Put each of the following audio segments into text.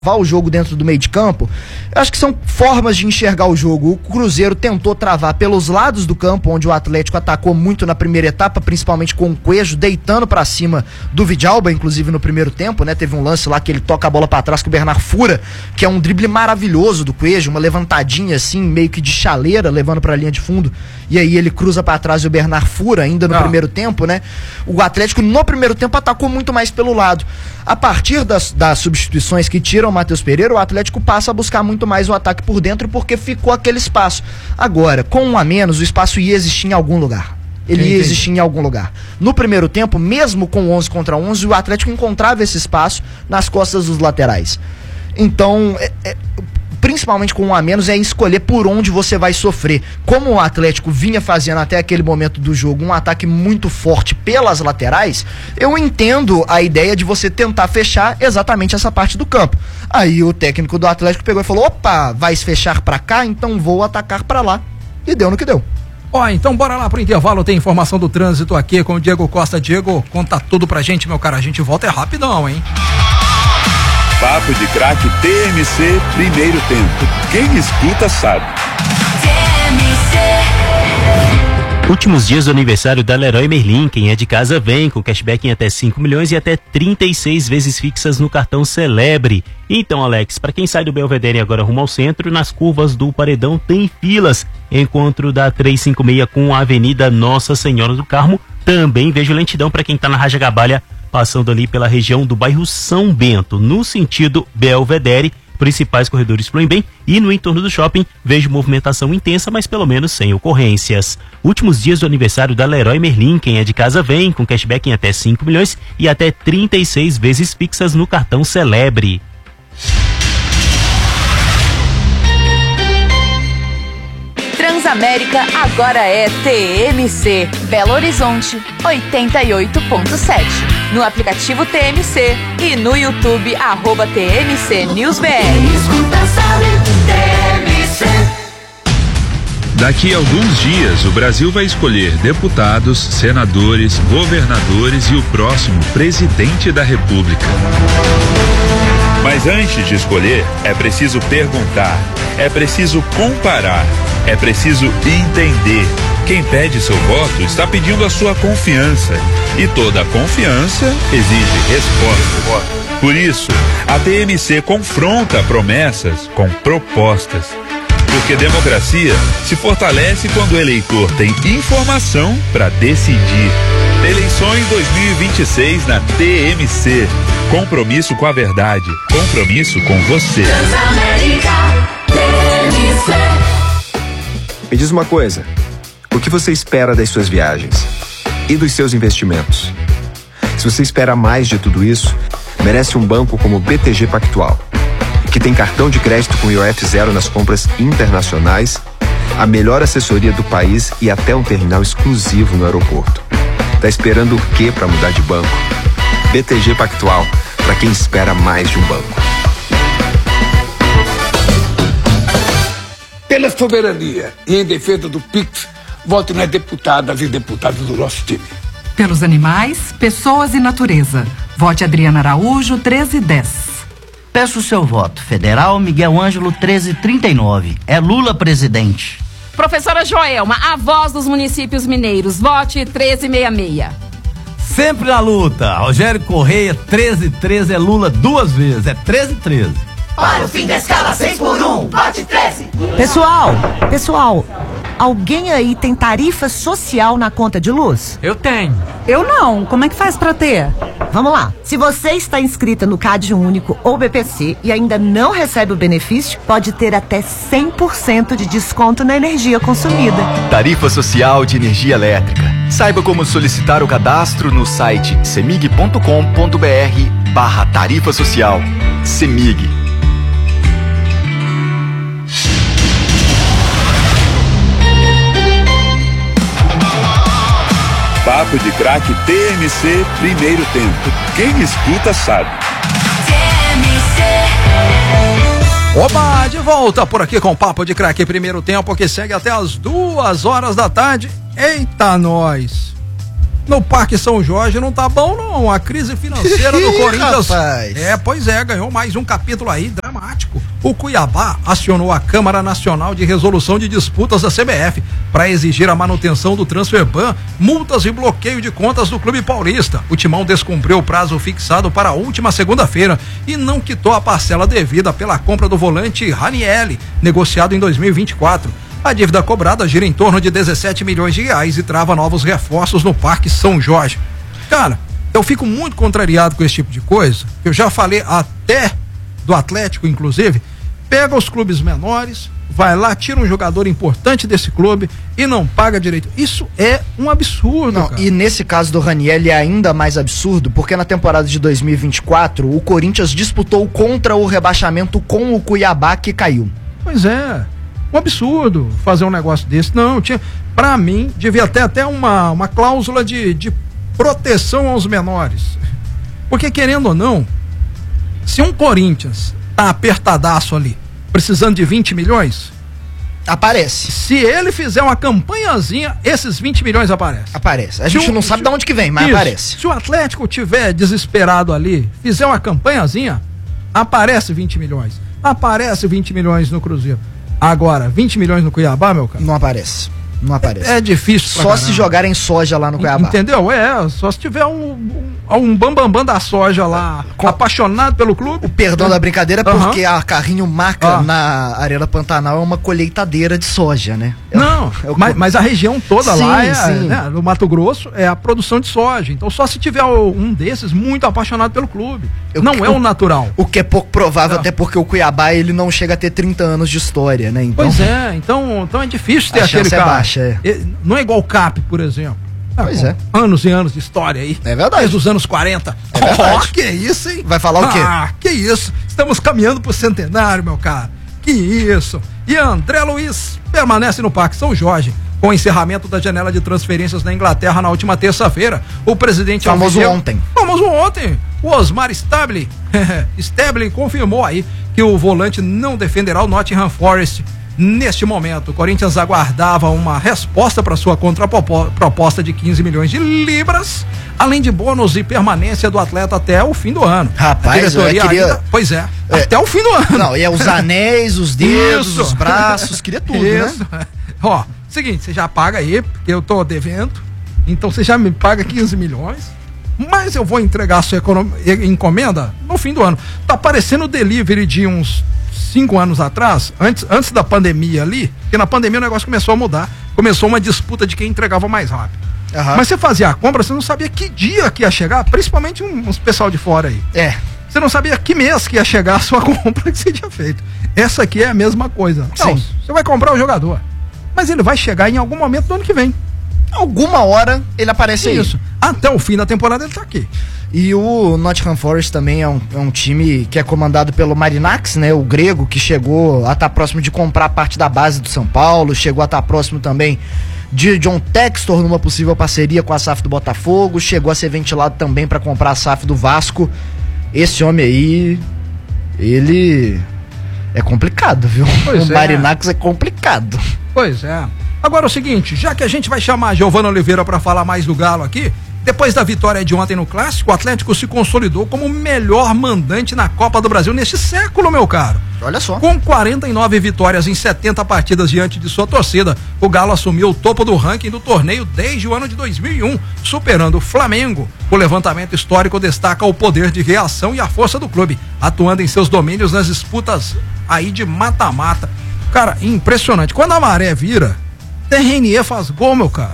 o jogo dentro do meio de campo, eu acho que são formas de enxergar o jogo. O Cruzeiro tentou travar pelos lados do campo, onde o Atlético atacou muito na primeira etapa, principalmente com o Coelho deitando pra cima do Vidalba, inclusive no primeiro tempo, né? Teve um lance lá que ele toca a bola pra trás, que o Bernard fura, que é um drible maravilhoso do Coelho, uma levantadinha assim, meio que de chaleira, levando pra linha de fundo, e aí ele cruza pra trás e o Bernard fura ainda no primeiro tempo, né? O Atlético no primeiro tempo atacou muito mais pelo lado. A partir das substituições que tiram o Matheus Pereira, o Atlético passa a buscar muito mais o ataque por dentro, porque ficou aquele espaço. Agora, com um a menos, o espaço ia existir em algum lugar. Ele ia existir em algum lugar. No primeiro tempo, mesmo com 11 contra 11, o Atlético encontrava esse espaço nas costas dos laterais. Então, principalmente com um a menos, é escolher por onde você vai sofrer. Como o Atlético vinha fazendo até aquele momento do jogo um ataque muito forte pelas laterais, eu entendo a ideia de você tentar fechar exatamente essa parte do campo. Aí o técnico do Atlético pegou e falou: opa, vai se fechar pra cá, então vou atacar pra lá. E deu no que deu. Então bora lá pro intervalo, tem informação do trânsito aqui com o Diego Costa. Diego, conta tudo pra gente, meu cara, a gente volta rapidão, hein? Papo de Craque TMC, primeiro tempo. Quem escuta sabe. Últimos dias do aniversário da Leroy Merlin. Quem é de casa vem, com cashback em até 5 milhões e até 36 vezes fixas no cartão Celebre. Então, Alex, para quem sai do Belvedere agora rumo ao centro, nas curvas do Paredão tem filas. Encontro da 356 com a Avenida Nossa Senhora do Carmo. Também vejo lentidão para quem tá na Rajagabalha, passando ali pela região do bairro São Bento, no sentido Belvedere. Principais corredores fluem bem e no entorno do shopping vejo movimentação intensa, mas pelo menos sem ocorrências. Últimos dias do aniversário da Leroy Merlin. Quem é de casa vem, com cashback em até 5 milhões e até 36 vezes fixas no cartão Celebre. Transamérica agora é TMC, Belo Horizonte 88.7. No aplicativo TMC e no YouTube @TMC News BR. Daqui a alguns dias, o Brasil vai escolher deputados, senadores, governadores e o próximo presidente da República. Mas antes de escolher, é preciso perguntar, é preciso comparar, é preciso entender. Quem pede seu voto está pedindo a sua confiança. E toda confiança exige resposta. Por isso, a TMC confronta promessas com propostas. Porque democracia se fortalece quando o eleitor tem informação para decidir. Eleições 2026 na TMC. Compromisso com a verdade. Compromisso com você. Me diz uma coisa. O que você espera das suas viagens? E dos seus investimentos? Se você espera mais de tudo isso, merece um banco como o BTG Pactual, que tem cartão de crédito com IOF zero nas compras internacionais, a melhor assessoria do país e até um terminal exclusivo no aeroporto. Tá esperando o quê para mudar de banco? BTG Pactual, para quem espera mais de um banco. Pela soberania e em defesa do PIX, vote nas deputadas e deputados do nosso time. Pelos animais, pessoas e natureza. Vote Adriana Araújo, 1310. Peço o seu voto. Federal Miguel Ângelo, 1339. É Lula presidente. Professora Joelma, a voz dos municípios mineiros. Vote 1366. Sempre na luta. Rogério Correia, 1313. É Lula duas vezes. É 1313. Para o fim da escala 6x1, vote 13. Pessoal, alguém aí tem tarifa social na conta de luz? Eu tenho. Eu não. Como é que faz pra ter? Vamos lá. Se você está inscrita no Cade Único ou BPC e ainda não recebe o benefício, pode ter até 100% de desconto na energia consumida. Tarifa Social de Energia Elétrica. Saiba como solicitar o cadastro no site cemig.com.br/tarifa social. Cemig. Papo de Craque TMC, primeiro tempo. Quem escuta sabe. Oba, de volta por aqui com o Papo de Craque, primeiro tempo, que segue até as 2 horas da tarde. Eita, nós! no Parque São Jorge não tá bom não, a crise financeira do Corinthians, rapaz. Pois é, ganhou mais um capítulo aí dramático. O Cuiabá acionou a Câmara Nacional de Resolução de Disputas da CBF para exigir a manutenção do transfer ban, multas e bloqueio de contas do clube paulista. O Timão descumpriu o prazo fixado para a última segunda-feira e não quitou a parcela devida pela compra do volante Ranieri, negociado em 2024. A dívida cobrada gira em torno de 17 milhões de reais e trava novos reforços no Parque São Jorge. Cara, eu fico muito contrariado com esse tipo de coisa. Eu já falei até do Atlético, inclusive. Pega os clubes menores, vai lá, tira um jogador importante desse clube e não paga direito. Isso é um absurdo, não, cara. E nesse caso do Ranieri é ainda mais absurdo, porque na temporada de 2024 o Corinthians disputou contra o rebaixamento com o Cuiabá, que caiu. Pois é. Um absurdo fazer um negócio desse. Não, pra mim, devia ter até uma cláusula de proteção aos menores. Porque, querendo ou não, se um Corinthians tá apertadaço ali, precisando de 20 milhões, aparece. Se ele fizer uma campanhazinha, esses 20 milhões aparecem. Aparece. A gente não sabe de onde que vem, mas isso, aparece. Se o Atlético tiver desesperado ali, fizer uma campanhazinha, aparece 20 milhões. Aparece 20 milhões no Cruzeiro. Agora, 20 milhões no Cuiabá, meu cara? Não aparece. Não aparece. É difícil. Só se jogarem soja lá no Cuiabá. Entendeu? Só se tiver um bambambam da soja lá, apaixonado pelo clube. O perdão da brincadeira, porque a Carrinho Maca na Arena Pantanal é uma colheitadeira de soja, né? Não, mas a região toda sim, lá, sim. Né, no Mato Grosso, é a produção de soja. Então só se tiver um desses muito apaixonado pelo clube. Não é o natural. O que é pouco provável, até porque o Cuiabá ele não chega a ter 30 anos de história, né? Então, pois é, então é difícil ter a aquele chance cara. É baixa, Não é igual o CAP, por exemplo. Pois é. Anos e anos de história aí. É verdade. Desde os anos 40. Que isso, hein? Vai falar o quê? Que isso. Estamos caminhando pro centenário, meu cara. Que isso. E André Luiz permanece no Parque São Jorge. Com o encerramento da janela de transferências na Inglaterra na última terça-feira, o presidente... Famoso ontem, o Osmar Stable confirmou aí que o volante não defenderá o Nottingham Forest neste momento. O Corinthians aguardava uma resposta para sua contraproposta de 15 milhões de libras, além de bônus e permanência do atleta até o fim do ano. Rapaz, eu queria... Pois é, até o fim do ano. Não, e é os anéis, os dedos, os braços, queria tudo, isso, né? Ó, seguinte, você já paga aí, porque eu tô devendo, então você já me paga 15 milhões, mas eu vou entregar a sua encomenda no fim do ano. Tá parecendo o delivery de uns 5 anos atrás, antes da pandemia ali, porque na pandemia o negócio começou a mudar, começou uma disputa de quem entregava mais rápido. Uhum. Mas você fazia a compra, você não sabia que dia que ia chegar, principalmente uns pessoal de fora aí. Você não sabia que mês que ia chegar a sua compra que você tinha feito. Essa aqui é a mesma coisa. Não, você vai comprar o jogador, mas ele vai chegar em algum momento do ano que vem. Alguma hora ele aparece aí. Isso. Até o fim da temporada ele tá aqui. E o Nottingham Forest também é um time que é comandado pelo Marinax, né? O grego, que chegou a estar próximo de comprar parte da base do São Paulo, chegou a estar próximo também de John Textor numa possível parceria com a SAF do Botafogo, chegou a ser ventilado também para comprar a SAF do Vasco. Esse homem aí, ele é complicado, viu? Pois o Marinax é complicado. Pois é. Agora é o seguinte, já que a gente vai chamar a Giovana Oliveira para falar mais do Galo aqui, depois da vitória de ontem no Clássico, o Atlético se consolidou como o melhor mandante na Copa do Brasil neste século, meu caro. Olha só. Com 49 vitórias em 70 partidas diante de sua torcida, o Galo assumiu o topo do ranking do torneio desde o ano de 2001, superando o Flamengo. O levantamento histórico destaca o poder de reação e a força do clube, atuando em seus domínios nas disputas aí de mata-mata. Cara, impressionante. Quando a maré vira, Renier faz gol, meu cara.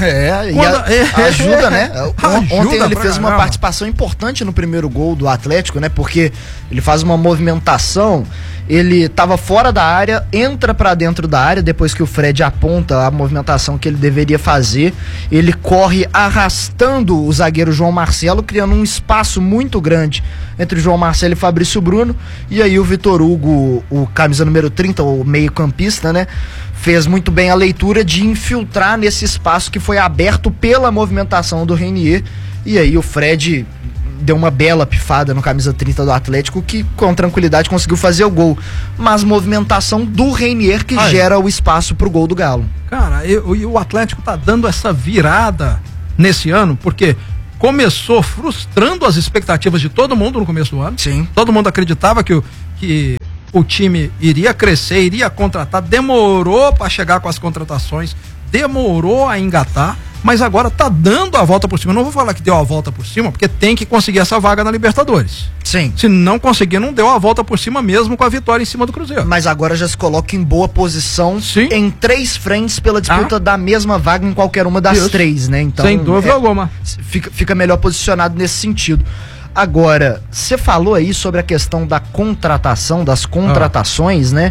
Ajuda, né? Ontem ele fez caramba. uma participação importante no primeiro gol do Atlético, né? Porque ele faz uma movimentação, ele tava fora da área, entra pra dentro da área, depois que o Fred aponta a movimentação que ele deveria fazer, ele corre arrastando o zagueiro João Marcelo, criando um espaço muito grande entre o João Marcelo e Fabrício Bruno, e aí o Vitor Hugo, o camisa número 30, o meio campista, né? Fez muito bem a leitura de infiltrar nesse espaço que foi aberto pela movimentação do Renier, e aí o Fred deu uma bela pifada no camisa 30 do Atlético, que com tranquilidade conseguiu fazer o gol, mas movimentação do Renier que gera o espaço pro gol do Galo. Cara, e o Atlético tá dando essa virada nesse ano, porque começou frustrando as expectativas de todo mundo no começo do ano. Sim. Todo mundo acreditava que o time iria crescer, iria contratar, demorou para chegar com as contratações, demorou a engatar, mas agora tá dando a volta por cima. Eu não vou falar que deu a volta por cima, porque tem que conseguir essa vaga na Libertadores. Sim. Se não conseguir, não deu a volta por cima mesmo com a vitória em cima do Cruzeiro. Mas agora já se coloca em boa posição. Sim. Em 3 frentes pela disputa da mesma vaga em qualquer uma das 3, né? Então, sem dúvida alguma. Fica melhor posicionado nesse sentido. Agora, você falou aí sobre a questão da contratação, das contratações, né?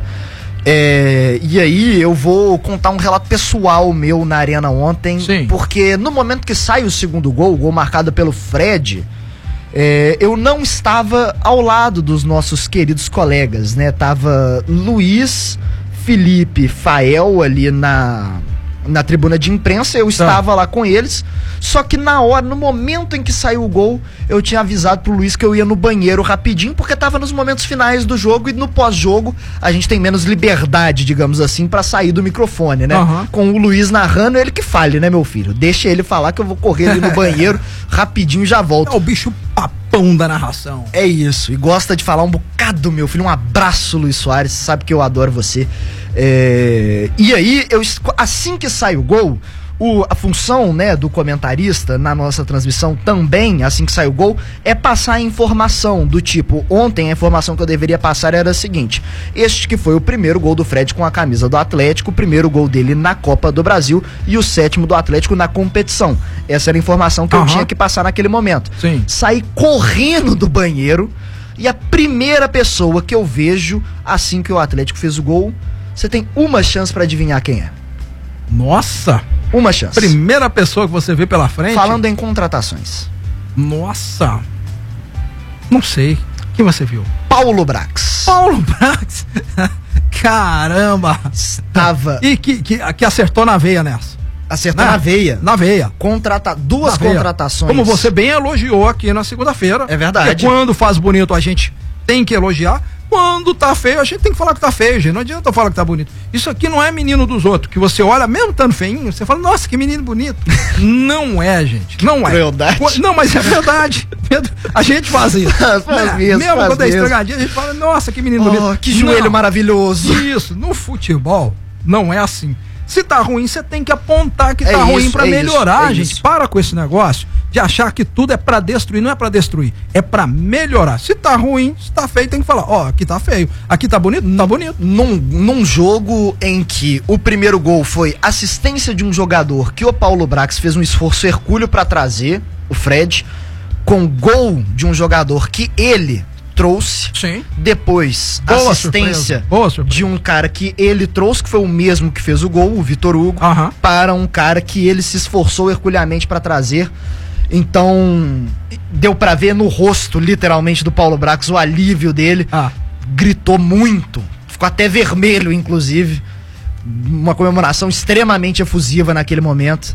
E aí eu vou contar um relato pessoal meu na arena ontem. Sim. Porque no momento que sai o segundo gol, o gol marcado pelo Fred, eu não estava ao lado dos nossos queridos colegas, né? Tava Luiz, Felipe, Fael ali na tribuna de imprensa, eu estava lá com eles, só que no momento em que saiu o gol, eu tinha avisado pro Luiz que eu ia no banheiro rapidinho, porque tava nos momentos finais do jogo, e no pós-jogo a gente tem menos liberdade, digamos assim, pra sair do microfone, né? Com o Luiz narrando, ele que fale, né, meu filho? Deixa ele falar que eu vou correr ali no banheiro rapidinho e já volto. É o bicho papão da narração. É isso, e gosta de falar um bocado, meu filho. Um abraço, Luiz Soares, sabe que eu adoro você. E aí, assim que sai o gol, a função, né, do comentarista na nossa transmissão também, assim que sai o gol, é passar a informação do tipo, ontem a informação que eu deveria passar era a seguinte: este que foi o primeiro gol do Fred com a camisa do Atlético, o primeiro gol dele na Copa do Brasil e o 7º do Atlético na competição. Essa era a informação que eu tinha que passar naquele momento. Sim. Saí correndo do banheiro e a primeira pessoa que eu vejo assim que o Atlético fez o gol, você tem uma chance pra adivinhar quem é. Nossa! Uma chance. Primeira pessoa que você vê pela frente. Falando em contratações. Nossa! Não sei. Quem você viu? Paulo Brax. Paulo Brax? Caramba! Estava. E que acertou na veia nessa. Acertou na veia. Na veia. Duas contratações. Como você bem elogiou aqui na segunda-feira. É verdade. Porque quando faz bonito a gente tem que elogiar. Quando tá feio, a gente tem que falar que tá feio, gente. Não adianta eu falar que tá bonito. Isso aqui não é menino dos outros, que você olha, mesmo estando feinho, você fala, nossa, que menino bonito. Não é, gente. Não é. Verdade. Não, mas é verdade. A gente faz isso. Mesmo quando é estragadinho, a gente fala, nossa, que menino bonito. Que joelho maravilhoso. Isso. No futebol, não é assim. Se tá ruim, você tem que apontar que tá ruim pra melhorar, gente. Isso. Para com esse negócio de achar que tudo é pra destruir. Não é pra destruir, é pra melhorar. Se tá ruim, se tá feio, tem que falar, ó, aqui tá feio. Aqui tá bonito? Tá bonito. Num jogo em que o primeiro gol foi assistência de um jogador que o Paulo Brax fez um esforço hercúleo pra trazer, o Fred, com gol de um jogador que ele trouxe. Sim. Depois, boa assistência surpresa. De um cara que ele trouxe, que foi o mesmo que fez o gol, o Vitor Hugo, para um cara que ele se esforçou herculeamente para trazer. Então, deu pra ver no rosto, literalmente, do Paulo Brax, o alívio dele. Gritou muito, ficou até vermelho, inclusive. Uma comemoração extremamente efusiva naquele momento.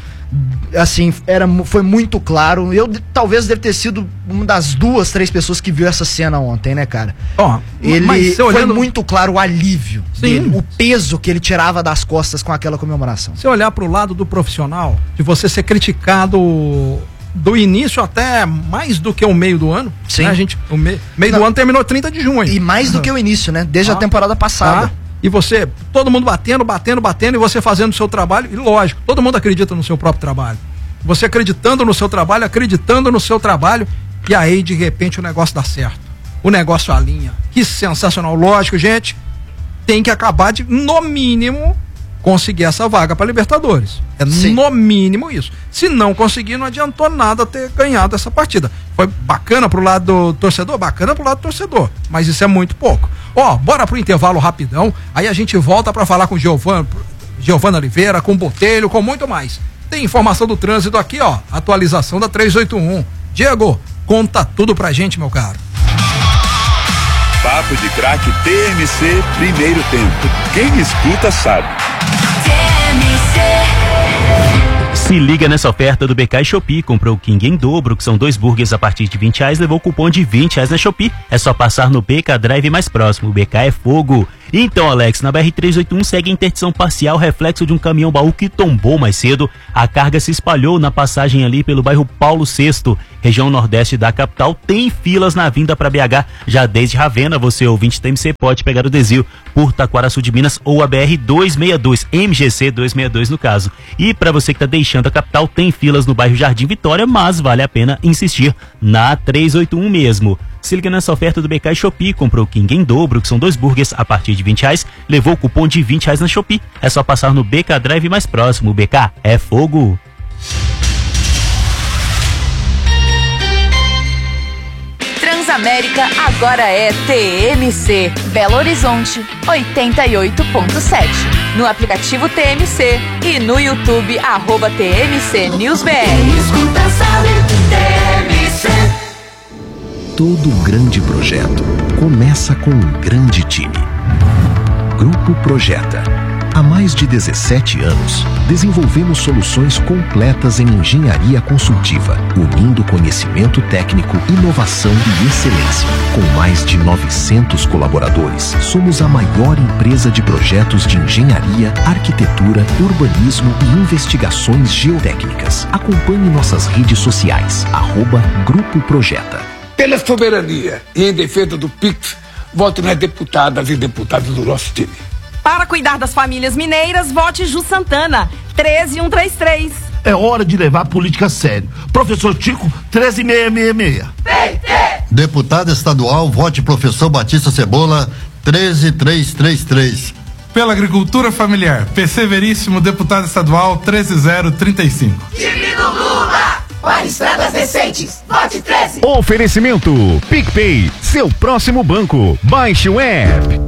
Assim, foi muito claro. Eu talvez deve ter sido uma das 2, 3 pessoas que viu essa cena ontem, né, cara? Ele foi muito claro o alívio dele, o peso que ele tirava das costas com aquela comemoração. Se olhar pro lado do profissional, de você ser criticado do início até mais do que o meio do ano. Sim. Né, gente? O meio do ano terminou 30 de junho. E mais do que o início, né? Desde a temporada passada. E você, todo mundo batendo, e você fazendo o seu trabalho, e lógico, todo mundo acredita no seu próprio trabalho. Você acreditando no seu trabalho, e aí de repente o negócio dá certo. O negócio alinha. Que sensacional. Lógico, gente, tem que acabar de, no mínimo, conseguir essa vaga para Libertadores. No mínimo isso. Se não conseguir, não adiantou nada ter ganhado essa partida. Foi bacana pro lado do torcedor? Bacana pro lado do torcedor. Mas isso é muito pouco. Bora pro intervalo rapidão. Aí a gente volta para falar com Giovana Oliveira, com Botelho, com muito mais. Tem informação do trânsito aqui, atualização da 381. Diego, conta tudo pra gente, meu caro. Papo de Craque TMC, primeiro tempo. Quem escuta sabe. Se liga nessa oferta do BK e Shopee. Comprou o King em dobro, que são 2 burgers a partir de R$20, levou cupom de R$20 na Shopee. É só passar no BK Drive mais próximo. O BK é fogo. Então, Alex, na BR-381 segue a interdição parcial, reflexo de um caminhão baú que tombou mais cedo. A carga se espalhou na passagem ali pelo bairro Paulo VI, região nordeste da capital. Tem filas na vinda para BH, já desde Ravena. Você, ouvinte da MC, pode pegar o desvio por Taquaraçu de Minas ou a BR-262, MGC 262 no caso. E para você que está deixando a capital, tem filas no bairro Jardim Vitória, mas vale a pena insistir na 381 mesmo. Se liga nessa oferta do BK e Shopee, comprou o King em dobro, que são 2 burgers a partir de R$20, levou o cupom de R$20 na Shopee. É só passar no BK Drive mais próximo. O BK é fogo. Transamérica agora é TMC, Belo Horizonte 88.7. No aplicativo TMC e no YouTube @TMC News BR. Escuta, sabe, TMC. Todo grande projeto começa com um grande time. Grupo Projeta. Há mais de 17 anos, desenvolvemos soluções completas em engenharia consultiva, unindo conhecimento técnico, inovação e excelência. Com mais de 900 colaboradores, somos a maior empresa de projetos de engenharia, arquitetura, urbanismo e investigações geotécnicas. Acompanhe nossas redes sociais, @Grupo Projeta. Pela soberania e em defesa do PIX, vote nas deputadas e deputados do nosso time. Para cuidar das famílias mineiras, vote Ju Santana, 13133. É hora de levar a política a sério. Professor Tico, 13666. Deputado estadual, vote professor Batista Cebola, 13333. Pela agricultura familiar, PC Veríssimo, deputado estadual, 13035. Time do Lula! Para estradas decentes, vote 13. Oferecimento PicPay, seu próximo banco. Baixe o app.